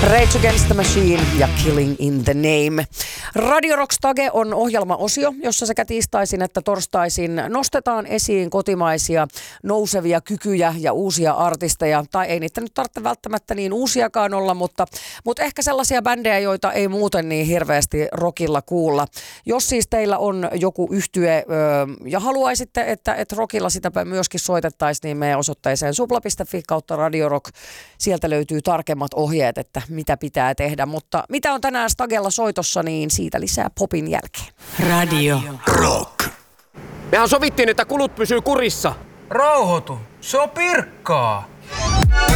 Rage Against the Machine ja Killing in the Name. Radio Rock Stage on ohjelmaosio, jossa sekä tiistaisin että torstaisin nostetaan esiin kotimaisia nousevia kykyjä ja uusia artisteja. Tai ei niitä nyt tarvitse välttämättä niin uusiakaan olla, mutta ehkä sellaisia bändejä, joita ei muuten niin hirveästi rockilla kuulla. Jos siis teillä on joku yhtye ja haluaisitte, että rockilla sitä myöskin soitettaisiin, niin meidän osoitteeseen supla.fi/kautta Radio Rock. Sieltä löytyy tarkemmat ohjeet, että mitä pitää tehdä, mutta mitä on tänään Stagella soitossa, niin siitä lisää popin jälkeen. Radio Rock. Mehän sovittiin, että kulut pysyy kurissa. Rauhoitu, se on Pirkkaa.